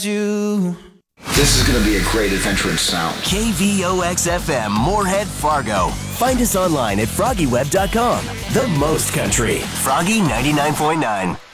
you. This is going to be a great adventure in sound. KVOX-FM, Moorhead, Fargo. Find us online at FroggyWeb.com. The most country. Froggy 99.9.